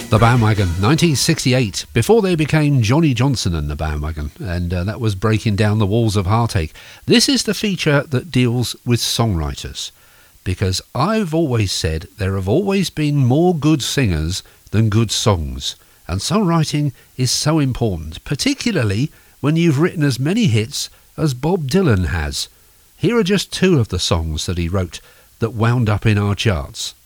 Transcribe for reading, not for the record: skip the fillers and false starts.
The Bandwagon, 1968, before they became Johnny Johnson and the Bandwagon, and that was Breaking Down the Walls of Heartache. This is the feature that deals with songwriters, because I've always said there have always been more good singers than good songs, and songwriting is so important, particularly when you've written as many hits as Bob Dylan has. Here are just two of the songs that he wrote that wound up in our charts.